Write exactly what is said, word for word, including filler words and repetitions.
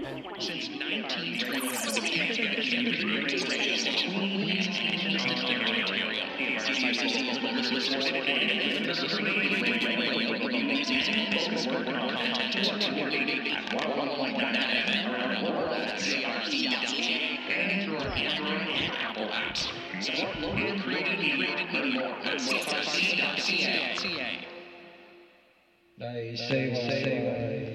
Since nineteen twenty, the greatest radio station in the area. Apple apps. Support local created media. Learn more at c f c dot c a. Dai, sei, sei,